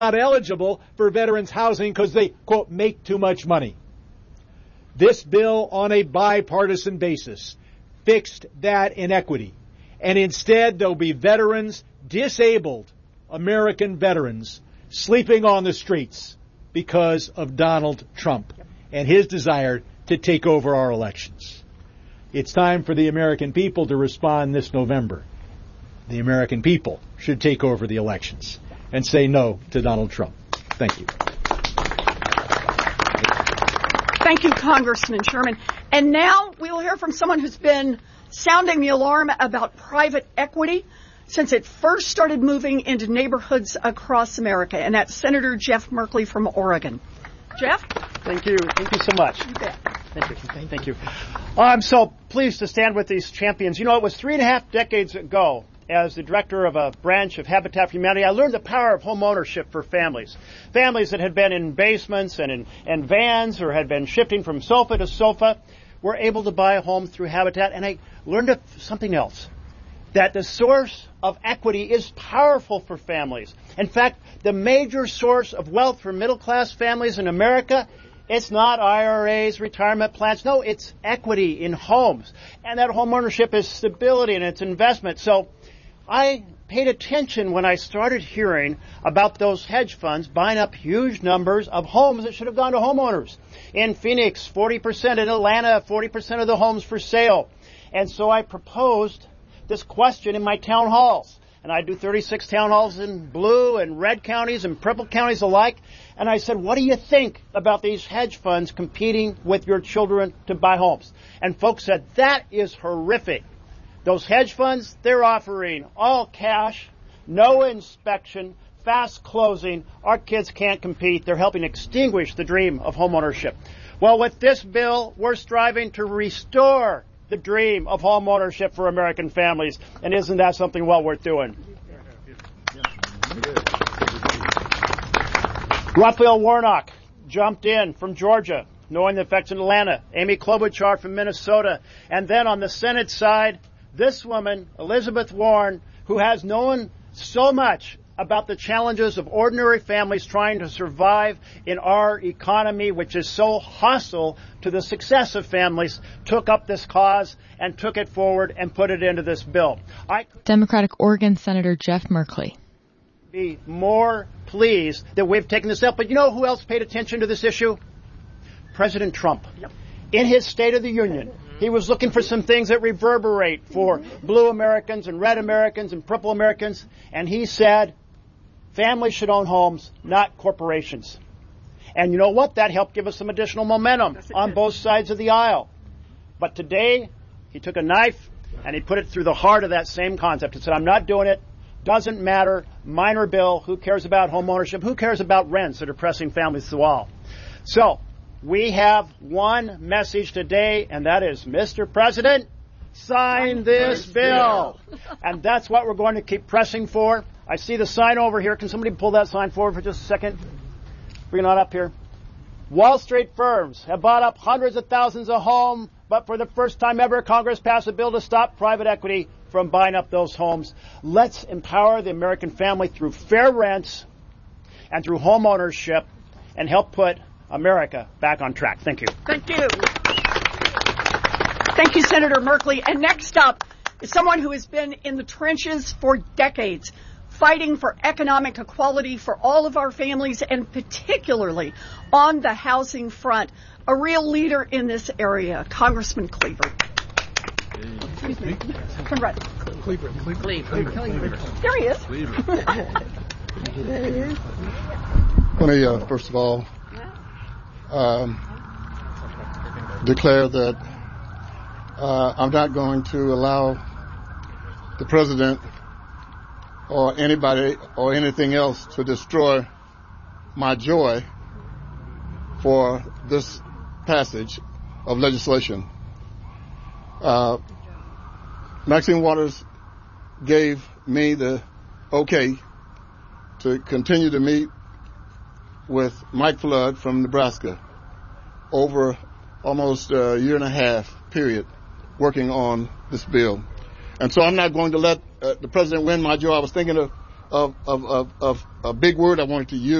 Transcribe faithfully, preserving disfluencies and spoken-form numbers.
not eligible for veterans housing because they, quote, make too much money. This bill, on a bipartisan basis, fixed that inequity. And instead, there'll be veterans, disabled American veterans, sleeping on the streets because of Donald Trump and his desire to take over our elections. It's time for the American people to respond this November. The American people should take over the elections and say no to Donald Trump. Thank you. Thank you, Congressman Sherman. And now we'll hear from someone who's been sounding the alarm about private equity since it first started moving into neighborhoods across America, and that's Senator Jeff Merkley from Oregon. Jeff? Thank you. Thank you so much. You bet. Thank you. Thank you. I'm so pleased to stand with these champions. You know, it was three and a half decades ago, as the director of a branch of Habitat for Humanity, I learned the power of home ownership for families. Families that had been in basements and in and vans or had been shifting from sofa to sofa were able to buy a home through Habitat. And I learned something else, that the source of equity is powerful for families. In fact, the major source of wealth for middle-class families in America, it's not I R As, retirement plans. No, it's equity in homes. And that home ownership is stability and it's investment. So I paid attention when I started hearing about those hedge funds buying up huge numbers of homes that should have gone to homeowners. In Phoenix, forty percent. In Atlanta, forty percent of the homes for sale. And so I proposed this question in my town halls. And I do thirty-six town halls in blue and red counties and purple counties alike. And I said, what do you think about these hedge funds competing with your children to buy homes? And folks said, that is horrific. Those hedge funds, they're offering all cash, no inspection, fast closing. Our kids can't compete. They're helping extinguish the dream of homeownership. Well, with this bill, we're striving to restore the dream of home ownership for American families. And isn't that something well worth doing? Raphael Warnock jumped in from Georgia, knowing the effects in Atlanta. Amy Klobuchar from Minnesota. And then on the Senate side, this woman, Elizabeth Warren, who has known so much about the challenges of ordinary families trying to survive in our economy, which is so hostile to the success of families, took up this cause and took it forward and put it into this bill. I Democratic Oregon Senator Jeff Merkley. Be more pleased that we've taken this up. But you know who else paid attention to this issue? President Trump. Yep. In his State of the Union, he was looking for some things that reverberate for blue Americans and red Americans and purple Americans. And he said, families should own homes, not corporations. And you know what? That helped give us some additional momentum on both sides of the aisle. But today, he took a knife and he put it through the heart of that same concept. He said, I'm not doing it. Doesn't matter. Minor bill. Who cares about home ownership? Who cares about rents that are pressing families to the wall? So we have one message today, and that is, Mister President, sign this bill. And that's what we're going to keep pressing for. I see the sign over here. Can somebody pull that sign forward for just a second? Bring it on up here. Wall Street firms have bought up hundreds of thousands of homes, but for the first time ever, Congress passed a bill to stop private equity from buying up those homes. Let's empower the American family through fair rents and through home ownership and help put America back on track. Thank you. Thank you. Thank you, Senator Merkley. And next up is someone who has been in the trenches for decades, fighting for economic equality for all of our families, and particularly on the housing front. A real leader in this area, Congressman Cleaver. Excuse me. Come right. Cleaver. Cleaver. Cleaver. There he is. Let me, uh, first of all, um, declare that uh, I'm not going to allow the president or anybody or anything else to destroy my joy for this passage of legislation. Uh, Maxine Waters gave me the okay to continue to meet with Mike Flood from Nebraska over almost a year and a half period working on this bill. And so I'm not going to let uh, the president win my joy. I was thinking of of, of, of, of a big word I wanted to use.